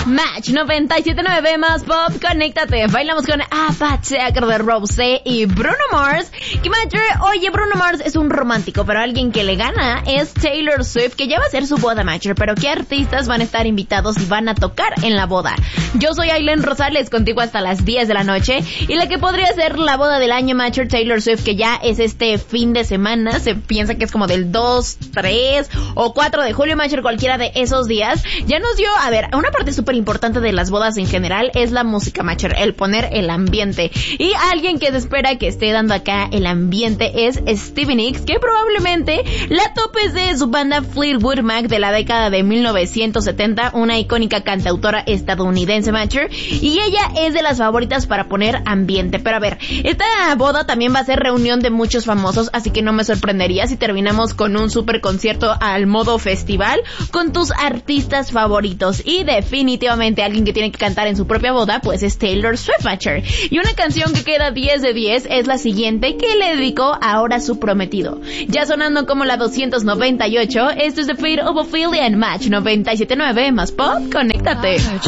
Match 97.9 más pop, conéctate. Bailamos con Apachecker de Rosé y Bruno Mars. Que Matcher, oye, Bruno Mars es un romántico, pero alguien que le gana es Taylor Swift, que ya va a ser su boda, Matcher. Pero ¿qué artistas van a estar invitados y van a tocar en la boda? Yo soy Aileen Rosales, contigo hasta las 10 de la noche. Y la que podría ser la boda del año, Matcher, Taylor Swift, que ya es este fin de semana. Se piensa que es como del 2, 3 o 4 de julio, Matcher, cualquiera de esos días. Ya nos dio, a ver, una parte súper importante de las bodas en general es la música, Matcher, el poner el ambiente. Y alguien que se espera que esté dando acá el ambiente es Stevie Nicks, que probablemente la topes de su banda Fleetwood Mac de la década de 1970, una icónica cantautora estadounidense, Matcher, y ella es de las favoritas para poner ambiente. Pero a ver, esta boda también va a ser reunión de muchos famosos, así que no me sorprendería si terminamos con un super concierto al modo festival con tus artistas favoritos. Y definitivamente alguien que tiene que cantar en su propia boda pues es Taylor Swift, Matcher. Y una canción que queda 10 de 10 es la siguiente, que le dedicó ahora su prometido. Ya sonando como la 298, esto es The Fate of Ophelia en Match 97.9 más pop, conéctate.